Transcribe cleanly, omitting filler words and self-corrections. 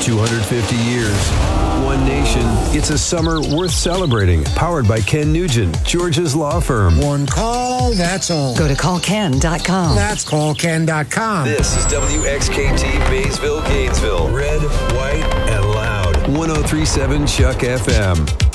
250 years. One nation. It's a summer worth celebrating. Powered by Ken Nugent, Georgia's law firm. One call, that's all. Go to callken.com. That's callken.com. This is WXKT Maysville, Gainesville. Red, white, and loud. 103.7 Chuck FM.